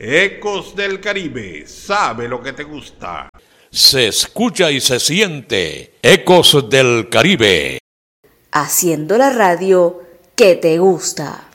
Ecos del Caribe, sabe lo que te gusta. Se escucha y se siente Ecos del Caribe. Haciendo la radio que te gusta.